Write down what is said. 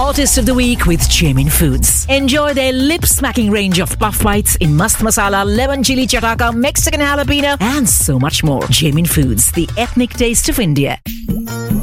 hottest of the week with Jamin Foods. Enjoy their lip-smacking range of puff bites in mast masala, lemon chili chataka, Mexican jalapeno, and so much more. Jamin Foods, the ethnic taste of India.